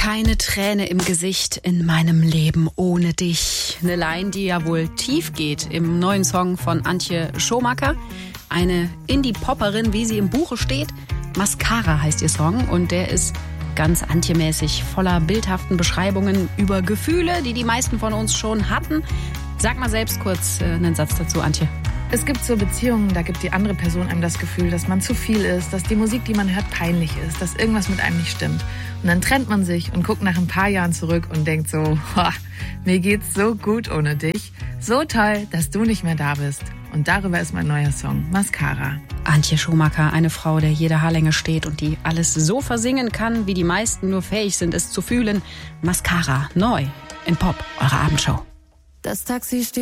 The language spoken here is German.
Keine Träne im Gesicht in meinem Leben ohne dich. Eine Line, die ja wohl tief geht im neuen Song von Antje Schumacher. Eine Indie-Popperin, wie sie im Buche steht. Mascara heißt ihr Song und der ist ganz Antje-mäßig, voller bildhaften Beschreibungen über Gefühle, die die meisten von uns schon hatten. Sag mal selbst kurz einen Satz dazu, Antje. Es gibt so Beziehungen, da gibt die andere Person einem das Gefühl, dass man zu viel ist, dass die Musik, die man hört, peinlich ist, dass irgendwas mit einem nicht stimmt. Und dann trennt man sich und guckt nach ein paar Jahren zurück und denkt so, mir geht's so gut ohne dich. So toll, dass du nicht mehr da bist. Und darüber ist mein neuer Song, Mascara. Antje Schumacher, eine Frau, der jede Haarlänge steht und die alles so versingen kann, wie die meisten nur fähig sind, es zu fühlen. Mascara, neu in Pop, eure Abendshow. Das Taxi steht